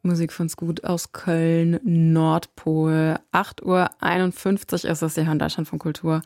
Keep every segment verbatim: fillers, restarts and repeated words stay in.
Musik von Scoot aus Köln, Nordpol. acht Uhr einundfünfzig ist es, Sie hören Deutschland von Kultur.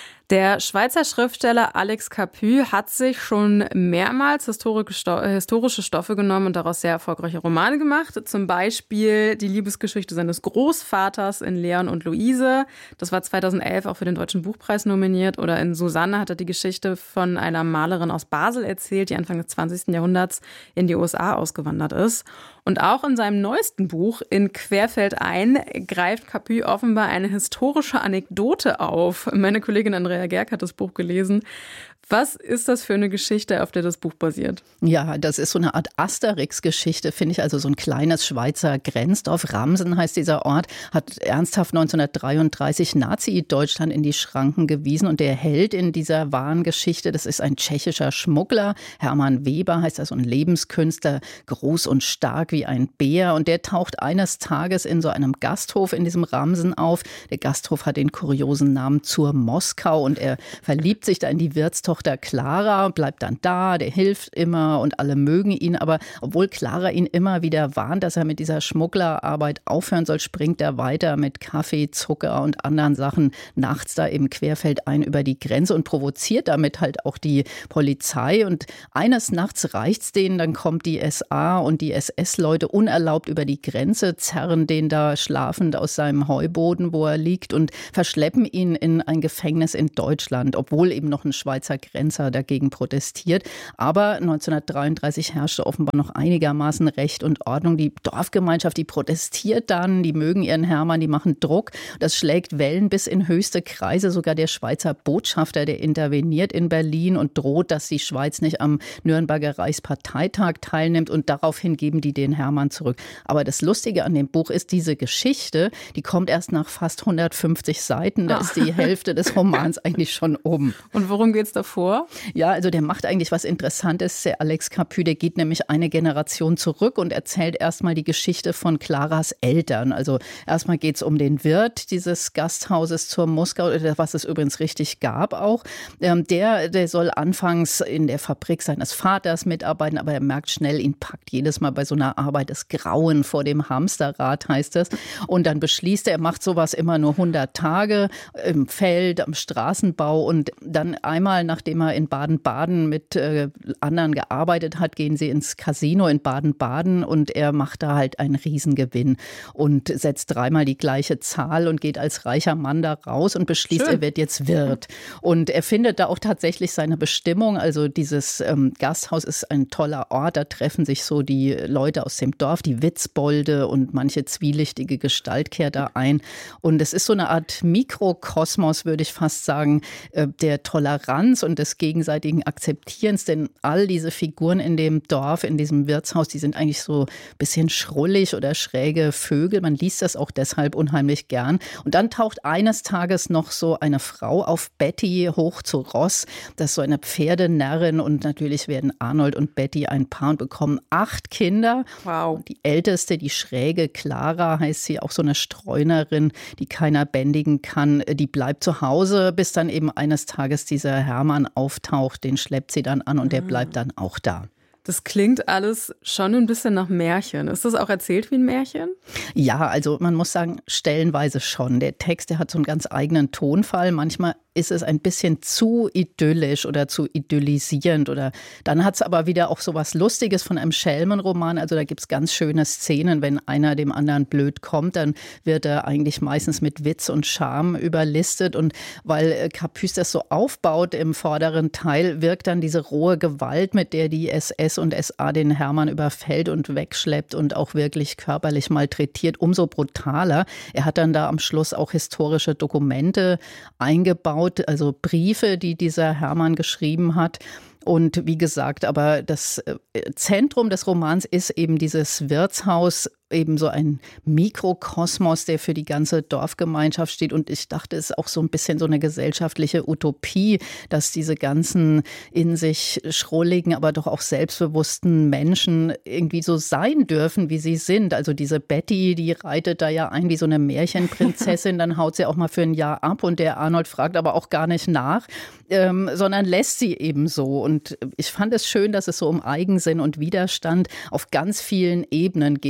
Der Schweizer Schriftsteller Alex Capu hat sich schon mehrmals historische Stoffe genommen und daraus sehr erfolgreiche Romane gemacht. Zum Beispiel die Liebesgeschichte seines Großvaters in Leon und Luise. Das war zweitausendelf auch für den Deutschen Buchpreis nominiert. Oder in Susanne hat er die Geschichte von einer Malerin aus Basel erzählt, die Anfang des zwanzigsten Jahrhunderts in die U S A ausgewandert ist. Und auch in seinem neuesten Buch In Querfeldein greift Capu offenbar eine historische Anekdote auf. Meine Kollegin Andrea Gerg hat das Buch gelesen. Was ist das für eine Geschichte, auf der das Buch basiert? Ja, das ist so eine Art Asterix-Geschichte, finde ich. Also so ein kleines Schweizer Grenzdorf. Ramsen heißt dieser Ort, hat ernsthaft neunzehnhundertdreiunddreißig Nazi-Deutschland in die Schranken gewiesen. Und der Held in dieser wahren Geschichte, das ist ein tschechischer Schmuggler. Hermann Weber heißt er, so ein Lebenskünstler, groß und stark wie ein Bär. Und der taucht eines Tages in so einem Gasthof in diesem Ramsen auf. Der Gasthof hat den kuriosen Namen Zur Moskau und er verliebt sich da in die Wirtstochter Clara, bleibt dann da, der hilft immer und alle mögen ihn. Aber obwohl Clara ihn immer wieder warnt, dass er mit dieser Schmugglerarbeit aufhören soll, springt er weiter mit Kaffee, Zucker und anderen Sachen nachts da im Querfeldein über die Grenze und provoziert damit halt auch die Polizei. Und eines Nachts reicht's denen, dann kommt die S A und die S S-Leute unerlaubt über die Grenze, zerren den da schlafend aus seinem Heuboden, wo er liegt und verschleppen ihn in ein Gefängnis in Deutschland, obwohl eben noch ein Schweizer Grenzer dagegen protestiert. Aber neunzehnhundertdreiunddreißig herrschte offenbar noch einigermaßen Recht und Ordnung. Die Dorfgemeinschaft, die protestiert dann, die mögen ihren Hermann, die machen Druck. Das schlägt Wellen bis in höchste Kreise. Sogar der Schweizer Botschafter, der interveniert in Berlin und droht, dass die Schweiz nicht am Nürnberger Reichsparteitag teilnimmt. Und daraufhin geben die den Hermann zurück. Aber das Lustige an dem Buch ist, diese Geschichte, die kommt erst nach fast hundertfünfzig Seiten. Da ist die Hälfte des Romans eigentlich schon um. Und worum geht's da vor? Ja, also der macht eigentlich was Interessantes, der Alex Capu, der geht nämlich eine Generation zurück und erzählt erstmal die Geschichte von Claras Eltern. Also erstmal geht es um den Wirt dieses Gasthauses Zur Moskau, was es übrigens richtig gab auch. Der, der soll anfangs in der Fabrik seines Vaters mitarbeiten, aber er merkt schnell, ihn packt jedes Mal bei so einer Arbeit das Grauen vor dem Hamsterrad, heißt es. Und dann beschließt er, er macht sowas immer nur hundert Tage im Feld, am Straßenbau und dann einmal nachdem er in Baden-Baden mit äh, anderen gearbeitet hat, gehen sie ins Casino in Baden-Baden und er macht da halt einen Riesengewinn und setzt dreimal die gleiche Zahl und geht als reicher Mann da raus und beschließt, Schön. er wird jetzt Wirt. Und er findet da auch tatsächlich seine Bestimmung. Also dieses ähm, Gasthaus ist ein toller Ort, da treffen sich so die Leute aus dem Dorf, die Witzbolde und manche zwielichtige Gestalt kehrt da ein. Und es ist so eine Art Mikrokosmos, würde ich fast sagen, äh, der Toleranz und des gegenseitigen Akzeptierens, denn all diese Figuren in dem Dorf, in diesem Wirtshaus, die sind eigentlich so ein bisschen schrullig oder schräge Vögel. Man liest das auch deshalb unheimlich gern. Und dann taucht eines Tages noch so eine Frau auf, Betty hoch zu Ross. Das ist so eine Pferdenärrin und natürlich werden Arnold und Betty ein Paar und bekommen acht Kinder. Wow. Die älteste, die schräge Clara, heißt sie, auch so eine Streunerin, die keiner bändigen kann, die bleibt zu Hause, bis dann eben eines Tages dieser Hermann auftaucht, den schleppt sie dann an und der bleibt dann auch da. Das klingt alles schon ein bisschen nach Märchen. Ist das auch erzählt wie ein Märchen? Ja, also man muss sagen, stellenweise schon. Der Text, der hat so einen ganz eigenen Tonfall. Manchmal ist es ein bisschen zu idyllisch oder zu idyllisierend. Oder dann hat es aber wieder auch so was Lustiges von einem Schelmenroman. Also da gibt es ganz schöne Szenen, wenn einer dem anderen blöd kommt, dann wird er eigentlich meistens mit Witz und Charme überlistet. Und weil Capus das so aufbaut im vorderen Teil, wirkt dann diese rohe Gewalt, mit der die S S und S A den Hermann überfällt und wegschleppt und auch wirklich körperlich malträtiert, umso brutaler. Er hat dann da am Schluss auch historische Dokumente eingebaut, also Briefe, die dieser Hermann geschrieben hat. Und wie gesagt, aber das Zentrum des Romans ist eben dieses Wirtshaus, eben so ein Mikrokosmos, der für die ganze Dorfgemeinschaft steht. Und ich dachte, es ist auch so ein bisschen so eine gesellschaftliche Utopie, dass diese ganzen in sich schrulligen, aber doch auch selbstbewussten Menschen irgendwie so sein dürfen, wie sie sind. Also diese Betty, die reitet da ja ein wie so eine Märchenprinzessin, dann haut sie auch mal für ein Jahr ab und der Arnold fragt aber auch gar nicht nach, ähm, sondern lässt sie eben so. Und ich fand es schön, dass es so um Eigensinn und Widerstand auf ganz vielen Ebenen geht, also politisch,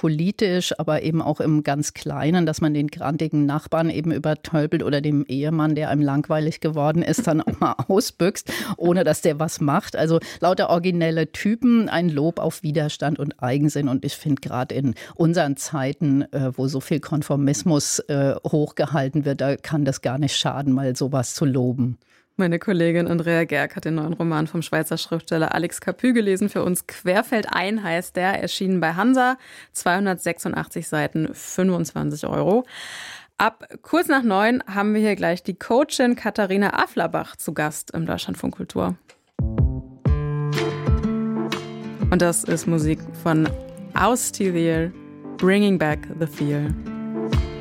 politisch, aber eben auch im ganz Kleinen, dass man den grantigen Nachbarn eben übertölpelt oder dem Ehemann, der einem langweilig geworden ist, dann auch mal ausbüchst, ohne dass der was macht. Also lauter originelle Typen, ein Lob auf Widerstand und Eigensinn. Und ich finde gerade in unseren Zeiten, äh, wo so viel Konformismus äh, hochgehalten wird, da kann das gar nicht schaden, mal sowas zu loben. Meine Kollegin Andrea Gerg hat den neuen Roman vom Schweizer Schriftsteller Alex Capu gelesen. Für uns Querfeldein heißt der, erschienen bei Hansa, zweihundertsechsundachtzig Seiten, fünfundzwanzig Euro. Ab kurz nach neun haben wir hier gleich die Coachin Katharina Afflerbach zu Gast im Deutschlandfunk Kultur. Und das ist Musik von Austillier, Bringing Back the Fear.